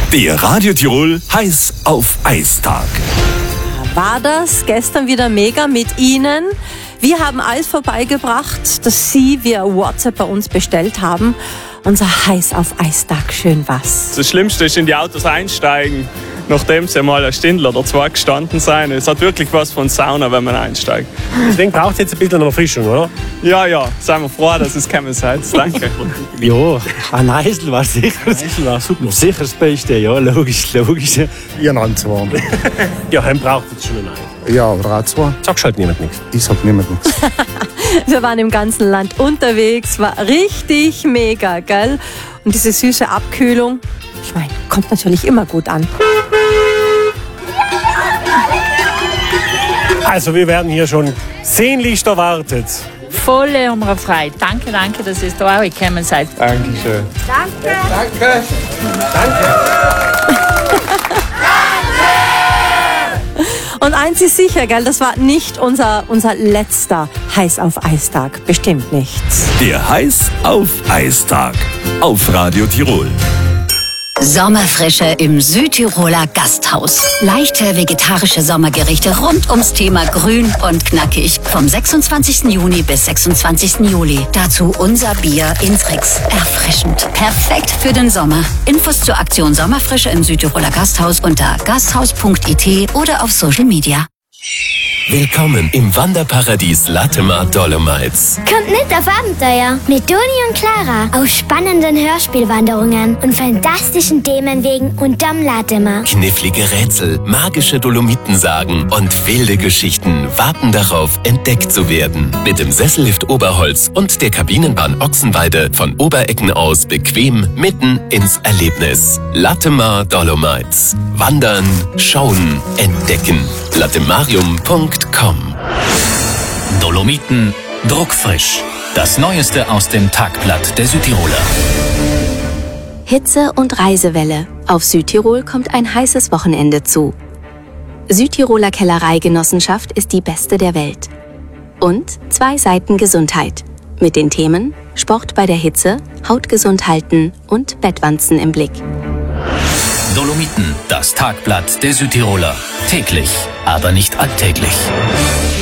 Der Radio Tirol Heiß auf Eistag. War das gestern wieder mega mit Ihnen? Wir haben Eis vorbeigebracht, das Sie via WhatsApp bei uns bestellt haben. Unser Heiß auf Eistag, schön was. Das Schlimmste ist in die Autos einsteigen, nachdem sie mal eine Stunde oder zwei gestanden sind. Es hat wirklich was von Sauna, wenn man einsteigt. Deswegen braucht es jetzt ein bisschen Erfrischung, oder? Ja, seien wir froh, dass es kommen seid. Danke. Ja, ein Eisel war sicher. Eisel war super. Sicher das Beste, ja, logisch. Ihr anzuwarnen. Ja, heim braucht jetzt schon ein Eis. Ja, oder auch zwei. Sagst halt niemand nichts. Ich sag niemand nichts. Wir waren im ganzen Land unterwegs, war richtig mega, gell? Und diese süße Abkühlung, ich meine, kommt natürlich immer gut an. Also wir werden hier schon sehnlichst erwartet. Volle haben wir Freude. Danke, dass ihr da gekommen seid. Dankeschön. Danke. Und eins ist sicher, gell, das war nicht unser letzter Heiß auf Eistag. Bestimmt nicht. Der Heiß auf Eistag auf Radio Tirol. Sommerfrische im Südtiroler Gasthaus. Leichte vegetarische Sommergerichte rund ums Thema Grün und knackig. Vom 26. Juni bis 26. Juli. Dazu unser Bier Intrix. Erfrischend. Perfekt für den Sommer. Infos zur Aktion Sommerfrische im Südtiroler Gasthaus unter gasthaus.it oder auf Social Media. Willkommen im Wanderparadies Latemar Dolomites. Kommt mit auf Abenteuer mit Toni und Clara auf spannenden Hörspielwanderungen und fantastischen Themenwegen unterm Latemar. Knifflige Rätsel, magische Dolomitensagen und wilde Geschichten warten darauf, entdeckt zu werden. Mit dem Sessellift Oberholz und der Kabinenbahn Ochsenweide von Oberecken aus bequem mitten ins Erlebnis. Latemar Dolomites. Wandern, schauen, entdecken. latemarium.com. Dolomiten druckfrisch. Das Neueste aus dem Tagblatt der Südtiroler. Hitze und Reisewelle. Auf Südtirol kommt ein heißes Wochenende zu. Südtiroler Kellereigenossenschaft ist die beste der Welt. Und 2 Seiten Gesundheit. Mit den Themen Sport bei der Hitze, Hautgesund halten und Bettwanzen im Blick. Dolomiten, das Tagblatt der Südtiroler. Täglich, aber nicht alltäglich.